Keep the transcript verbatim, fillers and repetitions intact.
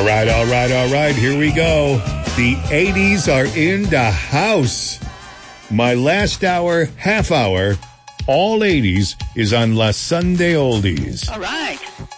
All right, all right, all right. Here we go. The eighties are in the house. My last hour, half hour, all eighties is on La Sunday Oldies. All right.